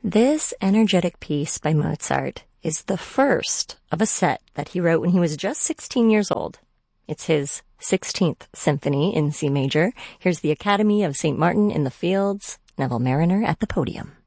This energetic piece by Mozart is the first of a set that he wrote when he was just 16 years old. It's his 16th symphony in C major. Here's the Academy of St. Martin in the Fields, Neville Marriner at the podium.